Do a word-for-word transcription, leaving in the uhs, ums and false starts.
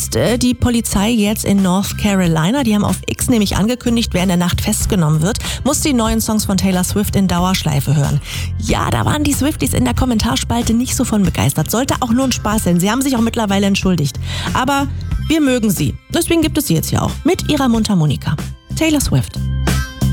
ist äh, die Polizei jetzt in North Carolina. Die haben auf X nämlich angekündigt, wer in der Nacht festgenommen wird, muss die neuen Songs von Taylor Swift in Dauerschleife hören. Ja, da waren die Swifties in der Kommentarspalte nicht so von begeistert. Sollte auch nur ein Spaß sein. Sie haben sich auch mittlerweile entschuldigt. Aber wir mögen sie. Deswegen gibt es sie jetzt ja auch mit ihrer Mundharmonika. Taylor Swift.